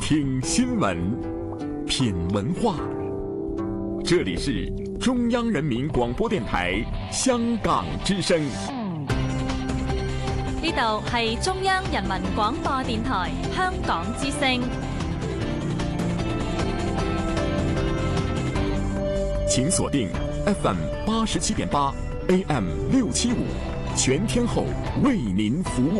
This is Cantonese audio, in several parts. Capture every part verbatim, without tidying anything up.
聽新聞，品文化。這裡是中央人民廣播電台香港之聲。 呢度係中央人民廣播電台香港之聲。 請鎖定 F M 八十七點八 A M 六七五，全天候為您服務。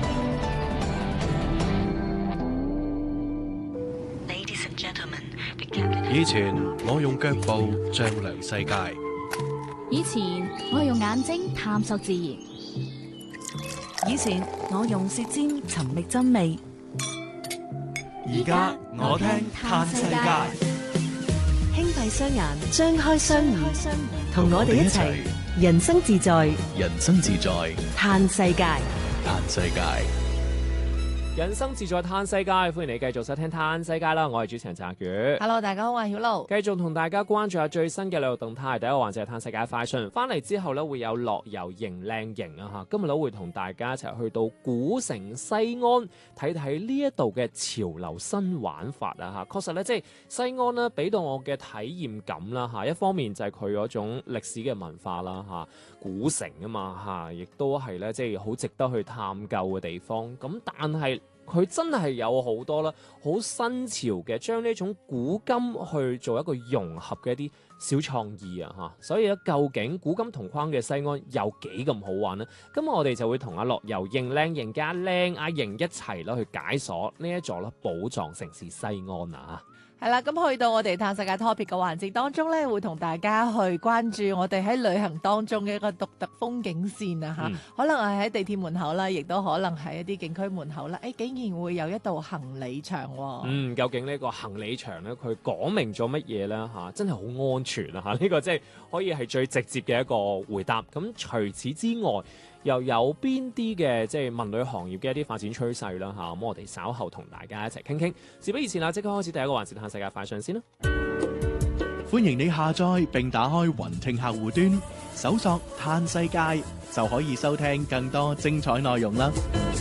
以前我用腳步丈量世界， 以前我用眼睛探索自然， 以前我用舌尖尋覓真味， 而家我聽嘆世界。 輕閉雙眼，張開雙耳，同我哋一齊人生自在， 人生自在嘆世界， 嘆世界。 人生自在嘆世界，歡迎你繼續收聽嘆世界啦！我係主持人澤宇。 Hello， 大家好，我係曉露。 繼續同大家關注下最新嘅旅遊動態。第一個環節係嘆世界快訊，翻嚟之後咧會有樂遊迎靚營啊嚇！今日咧會同大家一齊去到古城西安睇睇呢一度嘅潮流新玩法啊嚇！確實咧，即係西安咧俾到我嘅體驗感啦嚇，一方面就係佢嗰種歷史嘅文化啦嚇，古城啊嘛嚇，亦都係咧即係好值得去探究嘅地方。咁但係佢真係有好多啦，好新潮嘅，將呢種古今去做一個融合嘅一啲小創意啊嚇！所以咧，究竟古今同框嘅西安有幾咁好玩呢？咁我哋就會同阿樂遊迎靚營加靚阿營一齊啦去解鎖呢一座啦寶藏城市西安啊！ 係啦，咁去到我哋嘆世界 topic 嘅環節當中咧，會同大家去關注我哋喺旅行當中嘅一個獨特風景線啊嚇，嗯、可能係喺地鐵門口啦，亦都可能係一啲景區門口啦。誒、哎，竟然會有一道行李牆喎、哦。嗯， 究竟呢個行李牆咧，佢講明咗乜嘢咧嚇？真係好安全啊嚇！呢、這個即係可以係最直接嘅一個回答。咁除此之外，又有邊啲嘅即係文旅行業嘅一啲發展趨勢啦嚇？咁我哋稍後同大家一齊傾傾。事不宜遲啦，即刻開始第一個環節嘆世界快訊先啦！ 歡迎你下載並打開雲聽客戶端，搜索嘆世界就可以收聽更多精彩內容啦！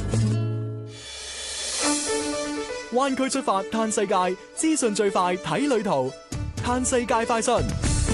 灣區出發嘆世界，資訊最快睇旅途，嘆世界快訊。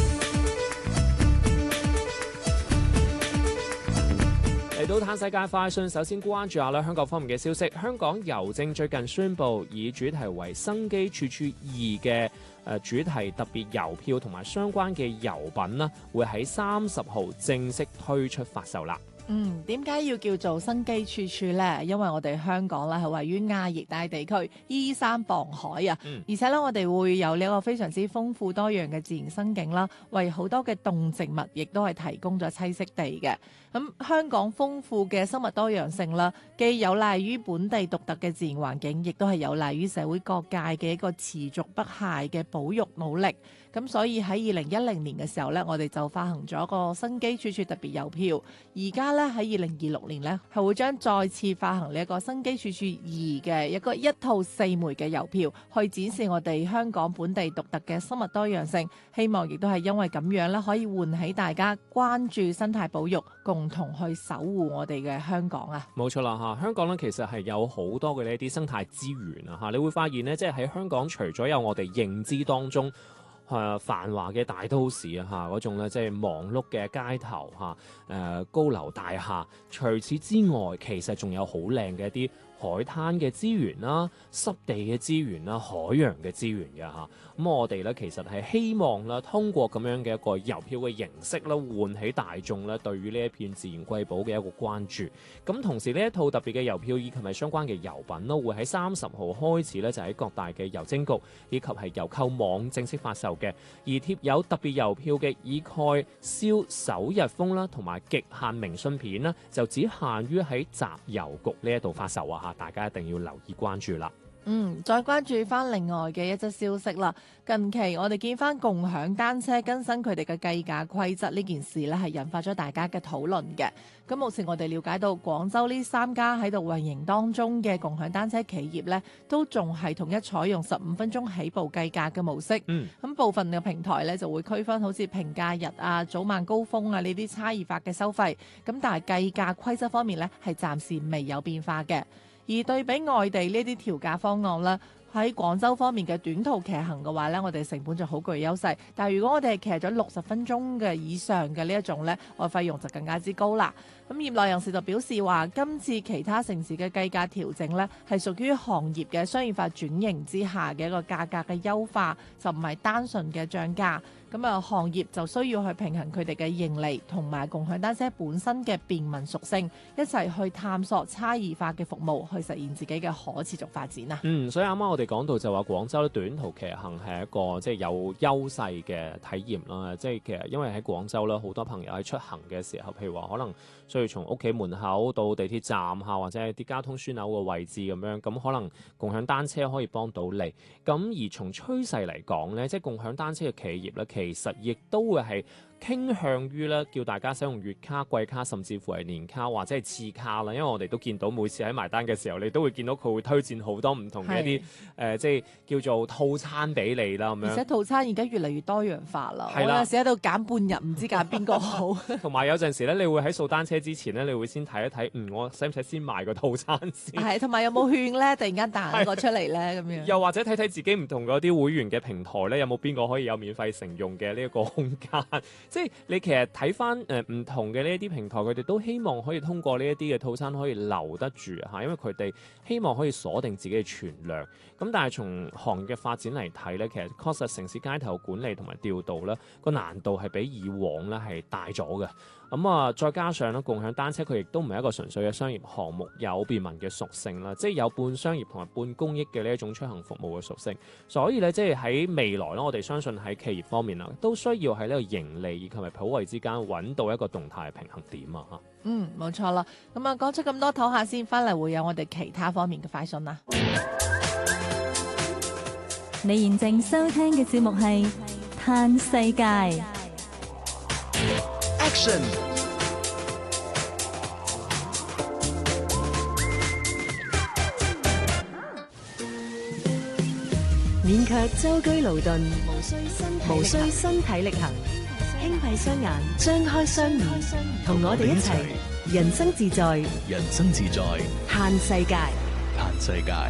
嚟到嘆世界快訊，首先關注下咧香港方面嘅消息。香港郵政最近宣布，以主題為生機處處二嘅誒主題特別郵票同埋相關嘅郵品啦，會喺三十號正式推出發售啦。 嗯，點解要叫做生機處處呢？因為我哋香港咧係位於亞熱帶地區，依山傍海啊，嗯、而且咧我哋會有呢一個非常之豐富多樣嘅自然生境啦，為好多嘅動植物亦都係提供咗棲息地嘅。咁、嗯、香港豐富嘅生物多樣性啦，既有賴於本地獨特嘅自然環境，亦都係有賴於社會各界嘅一個持續不懈嘅保育努力。咁所以喺二零一零年嘅時候咧，我哋就發行咗個生機處處特別郵票。而家咧喺二零二六年咧，係會將再次發行呢一個生機處處二嘅一個一套四枚嘅郵票，去展示我哋香港本地獨特嘅生物多樣性。希望亦都係因為咁樣咧，可以喚起大家關注生態保育，共同去守護我哋嘅香港啊！ 冇錯啦嚇，香港咧其實係有好多嘅呢啲生態資源啊嚇，你會發現呢，即係喺香港除咗有我哋認知當中誒、呃、繁華嘅大都市啊嚇，嗰種咧即係忙碌嘅街頭嚇，誒、呃、高樓大廈。除此之外，其實仲有好靚嘅一啲海灘嘅資源啦、濕地嘅資源啦、海洋嘅資源嘅嚇。咁我哋咧其實係希望啦，通過咁樣嘅一個郵票嘅形式啦，喚起大眾咧對於呢一片自然瑰寶嘅一個關注。咁同時呢一套特別嘅郵票以及係相關嘅郵品咯，會喺三十號開始咧就喺各大嘅郵政局以及係郵購網正式發售嘅。而貼有特別郵票嘅以蓋燒首日封啦，同埋極限明信片啦，就只限於喺集郵局呢一度發售啊！嚇，大家一定要留意關注啦。 嗯，再關注翻另外嘅一則消息啦。近期我哋見翻共享單車更新佢哋嘅計價規則呢件事呢，係引發咗大家嘅討論嘅。咁目前我哋了解到廣州呢三家喺度運營當中嘅共享單車企業呢，都仲係統一採用十五分鐘起步計價嘅模式。嗯，咁部分嘅平台呢，就會區分好似平假日啊、早晚高峰啊呢啲差異化嘅收費。咁但係計價規則方面呢，係暫時未有變化嘅。而對比外地呢啲調價方案啦， 喺廣州方面嘅短途騎行嘅話咧，我哋成本就好具優勢。但係如果我哋係騎咗六十分鐘嘅以上嘅呢一種咧，我費用就更加之高啦。咁業內人士就表示話，今次其他城市嘅計價調整咧，係屬於行業嘅商業化轉型之下嘅一個價格嘅優化，就唔係單純嘅漲價。咁啊，行業就需要去平衡佢哋嘅盈利同埋共享單車本身嘅便民屬性，一齊去探索差異化嘅服務，去實現自己嘅可持續發展啊！ 嗯，所以啱啱我哋講到就話廣州短途騎行係一個即係有優勢嘅體驗啦。即係其實因為喺廣州咧，好多朋友喺出行嘅時候，譬如話可能需要從屋企門口到地鐵站嚇，或者係啲交通樞紐嘅位置咁樣，咁可能共享單車可以幫到你。咁而從趨勢嚟講咧，即係共享單車嘅企業咧，其實亦都會係傾向於咧，叫大家使用月卡、季卡，甚至乎係年卡或者係次卡啦。因為我哋都見到每次喺埋單嘅時候，你都會見到佢會推薦好多唔同嘅一啲誒、呃，即係叫做套餐俾你啦咁樣。 而且套餐而家越嚟越多樣化啦。 係啦， 我有時喺度揀半日，唔知揀邊個好。 同埋有陣時咧，你會喺掃單車之前咧，你會先睇一睇，嗯，我使唔使先買個套餐先？ 係，同埋有冇券咧？突然間彈一個出嚟咧，咁樣。 又或者睇睇自己唔同嗰啲會員嘅平台咧，有冇邊個可以有免費乘用嘅呢一個空間？即係你其實睇翻誒唔同嘅呢一啲平台，佢哋都希望可以通過呢一啲嘅套餐可以留得住嚇，因為佢哋希望可以鎖定自己嘅存量。咁但係從行業嘅發展嚟睇咧，其實確實城市街頭管理同埋調度咧個難度係比以往咧係大咗嘅。咁啊，再加上咧共享單車佢亦都唔係一個純粹嘅商業項目，有便民嘅屬性啦，即係有半商業同埋半公益嘅呢一種出行服務嘅屬性。所以咧，即係喺未來咧，我哋相信喺企業方面啦，都需要喺呢個盈利以及埋普惠之間揾到一個動態嘅平衡點啊！嚇， 嗯，冇錯啦。咁啊，講出咁多，唞下先，翻嚟會有我哋其他方面嘅快訊啦。 你現正收聽嘅節目係《嘆世界》。 Action！ 免卻舟車勞頓，無需身體力行，輕閉雙眼，張開雙耳，同我哋一齊人生自在， 人生自在， 嘆世界， 嘆世界。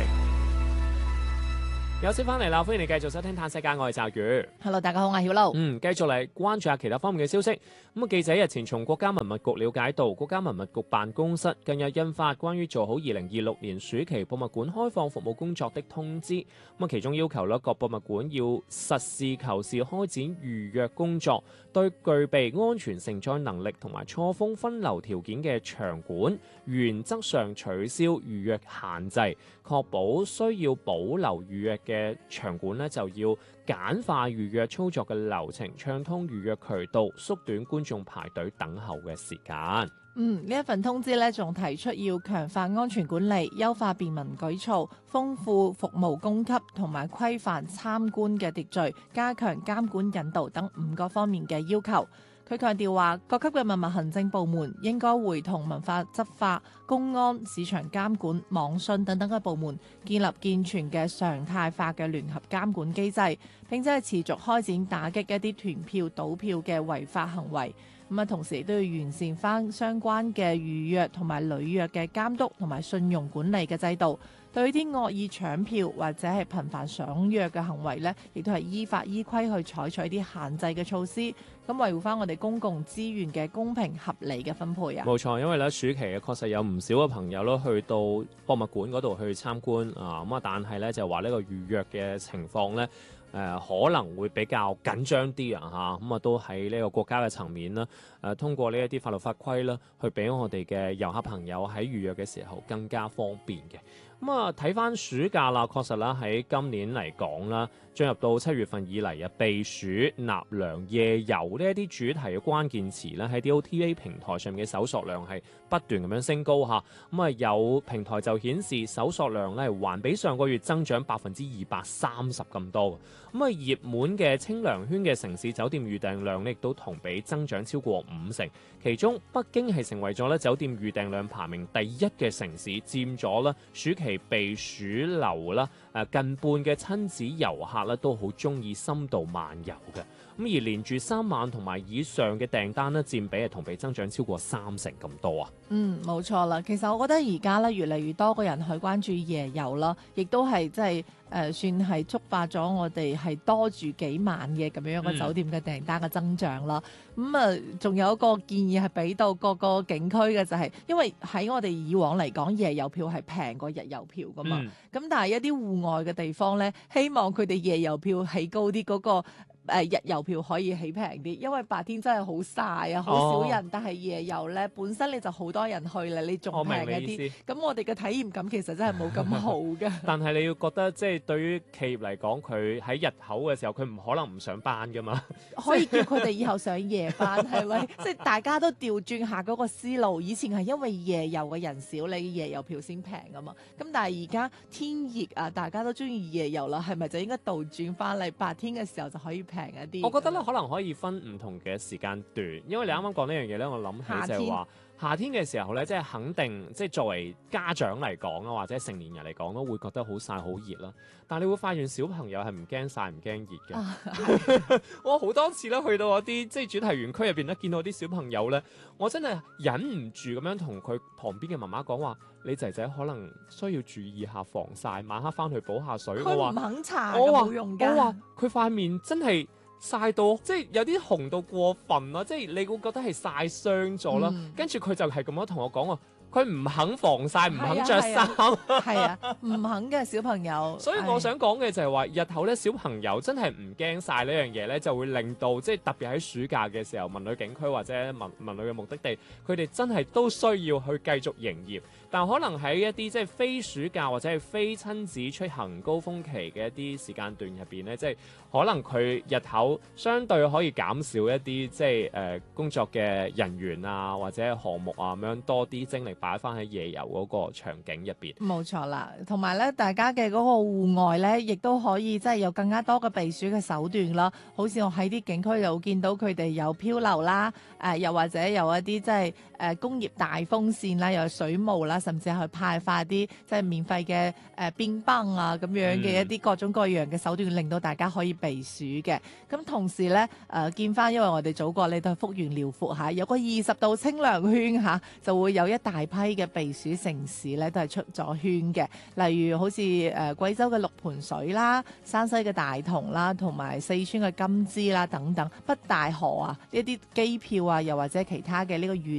有先翻嚟啦，歡迎你繼續收聽《嘆世界》，我係澤宇。 Hello， 大家好，我係曉露。 嗯，繼續嚟關注下其他方面嘅消息。咁啊，記者日前從國家文物局了解到，國家文物局辦公室近日印發關於做好二零二六年暑期博物館開放服務工作的通知。咁啊，其中要求咧，各博物館要實事求是開展預約工作，對具備安全承載能力同埋錯峰分流條件嘅場館，原則上取消預約限制，確保需要保留預約嘅場館咧，就要簡化預約操作嘅流程，暢通預約渠道，縮短觀眾排隊等候嘅時間。 嗯，呢一份通知咧，仲提出要強化安全管理、優化便民舉措、豐富服務供給同埋規範參觀嘅秩序，加強監管引導等五個方面嘅要求。佢強調話，各級嘅文物行政部門應該會同文化執法、公安、市場監管、網信等等嘅部門建立健全嘅常態化嘅聯合監管機制，並且係持續開展打擊一啲團票倒票嘅違法行為。咁啊，同時亦都要完善翻相關嘅預約同埋履約嘅監督同埋信用管理嘅制度。對啲惡意搶票或者係頻繁爽約嘅行為呢，亦都係依法依規去採取啲限制嘅措施，咁維護翻我哋公共資源嘅公平合理嘅分配啊！ 冇錯，因為咧暑期嘅確實有唔少嘅朋友咯，去到博物館嗰度去參觀啊，咁啊，但係咧就話呢個預約嘅情況咧。誒、呃、可能會比較緊張啲啊嚇，咁啊都喺呢個國家嘅層面啦，誒、呃、通過呢一啲法律法規啦，去俾我哋嘅遊客朋友喺預約嘅時候更加方便嘅。咁啊睇翻暑假啦，確實啦喺今年嚟講啦，進入到七月份以嚟啊，避暑、納涼、夜遊呢一啲主題嘅關鍵詞咧，喺啲 O T A 平台上面嘅搜索量係不斷咁樣升高嚇。咁啊有平台就顯示搜索量咧還比上個月增長百分之二百三十咁多。咁啊熱門嘅清涼圈嘅城市酒店預訂量咧亦都同比增長超過五成，其中北京係成為咗咧酒店預訂量排名第一嘅城市，佔咗咧暑期避暑流啦，誒近半嘅親子遊客咧都好中意深度漫遊嘅，咁而連住三晚同埋以上嘅訂單咧，佔比係同比增長超過三成咁多啊！ 嗯，冇錯啦。其實我覺得而家咧越嚟越多個人去關注夜遊啦，亦都係即係呃、算係觸發咗我哋係多住幾晚嘅咁樣嘅酒店嘅訂單嘅增長啦。咁啊，仲有一個建議係俾到各個景區嘅就係、是，因為喺我哋以往嚟講，夜遊票係平過日遊票噶嘛。咁、嗯、但係一啲戶外嘅地方咧，希望佢哋夜遊票起高啲，嗰、那個。誒、呃、日遊票可以起平啲，因為白天真係好曬啊，好少人。哦、但係夜遊咧，本身你就好多人去啦，你仲平一啲。咁我哋嘅體驗感其實真係冇咁好嘅。 但係你要覺得，即係對於企業嚟講，佢喺日頭嘅時候，佢唔可能唔上班噶嘛。 可以叫佢哋以後上夜班，係咪？即係大家都調轉下嗰個思路。以前係因為夜遊嘅人少，你夜遊票先平噶嘛。咁但係而家天熱啊，大家都中意夜遊啦，係咪就應該倒轉翻嚟？白天嘅時候就可以平一啲。 我覺得咧，可能可以分唔同嘅時間段，因為你啱啱講呢樣嘢咧，我諗起就係話夏天嘅時候咧，即係肯定即係作為家長嚟講啊，或者成年人嚟講都會覺得好曬好熱啦。但係你會發現小朋友係唔驚曬唔驚熱嘅。啊、我好多次咧去到嗰啲即係主題園區入邊咧，見到啲小朋友咧，我真係忍唔住咁樣同佢旁邊嘅媽媽講話：你仔仔可能需要注意下防曬，晚黑翻去補下水。 佢唔肯搽， 我話冇用㗎。 我話佢塊面真係曬到即係有啲紅到過分咯，即係你會覺得係曬傷咗啦。嗯、跟住佢就係咁樣同我講喎。佢唔肯防曬，唔肯着衫， 係啊，唔、啊、肯嘅小朋友。 所以我想講嘅就係話，日後咧小朋友真係唔驚曬呢樣嘢咧，就會令到即係特別喺暑假嘅時候，文旅景區或者文文旅嘅目的地，佢哋真係都需要去繼續營業。但可能喺一啲即係非暑假或者係非親子出行高峰期嘅一啲時間段入邊咧，即係可能佢日頭相對可以減少一啲即係誒、呃、工作嘅人員啊，或者項目啊咁樣多啲精力擺翻喺夜遊嗰個場景入邊。 冇錯啦，同埋咧，大家嘅嗰個戶外咧，亦都可以即係有更加多嘅避暑嘅手段啦。好似我喺啲景區又見到佢哋有漂流啦，誒、呃、又或者有一啲即係誒工業大風扇啦，又有水霧啦。甚至係派發啲即係免費嘅誒冰棒啊咁樣嘅一啲各種各樣嘅手段，嗯、令到大家可以避暑嘅。咁同時咧誒、呃、見翻，因為我哋祖國呢都係幅員遼闊嚇，有個二十度清涼圈嚇，就會有一大批嘅避暑城市咧都係出咗圈嘅。例如好似誒、呃、貴州嘅六盤水啦、山西嘅大同啦，同埋四川嘅金枝啦等等，北戴河啊呢啲機票啊，又或者其他嘅呢個遠